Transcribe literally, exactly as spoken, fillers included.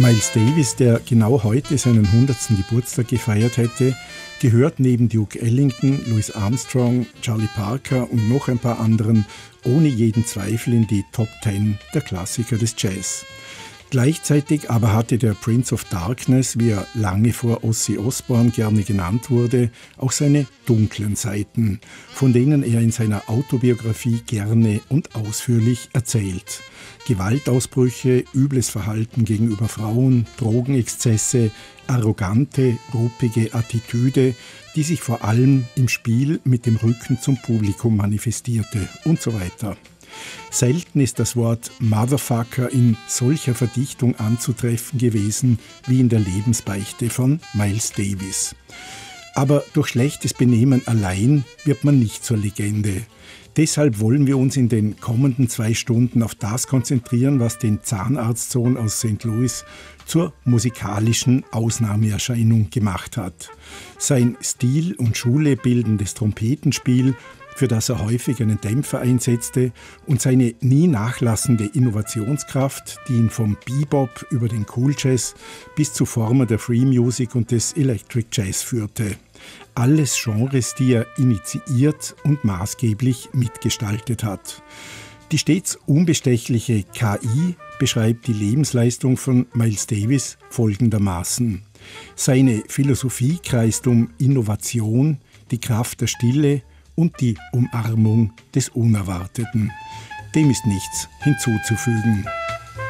Miles Davis, der genau heute seinen hundertsten Geburtstag gefeiert hätte, gehört neben Duke Ellington, Louis Armstrong, Charlie Parker und noch ein paar anderen ohne jeden Zweifel in die Top Ten der Klassiker des Jazz. Gleichzeitig aber hatte der Prince of Darkness, wie er lange vor Ozzy Osbourne gerne genannt wurde, auch seine dunklen Seiten, von denen er in seiner Autobiografie gerne und ausführlich erzählt. Gewaltausbrüche, übles Verhalten gegenüber Frauen, Drogenexzesse, arrogante, ruppige Attitüde, die sich vor allem im Spiel mit dem Rücken zum Publikum manifestierte und so weiter. Selten ist das Wort Motherfucker in solcher Verdichtung anzutreffen gewesen wie in der Lebensbeichte von Miles Davis. Aber durch schlechtes Benehmen allein wird man nicht zur Legende. Deshalb wollen wir uns in den kommenden zwei Stunden auf das konzentrieren, was den Zahnarztsohn aus Sankt Louis zur musikalischen Ausnahmeerscheinung gemacht hat. Sein Stil und Schule bildendes Trompetenspiel, für das er häufig einen Dämpfer einsetzte, und seine nie nachlassende Innovationskraft, die ihn vom Bebop über den Cool Jazz bis zu Formen der Free Music und des Electric Jazz führte. Alles Genres, die er initiiert und maßgeblich mitgestaltet hat. Die stets unbestechliche K I beschreibt die Lebensleistung von Miles Davis folgendermaßen. Seine Philosophie kreist um Innovation, die Kraft der Stille und die Umarmung des Unerwarteten. Dem ist nichts hinzuzufügen.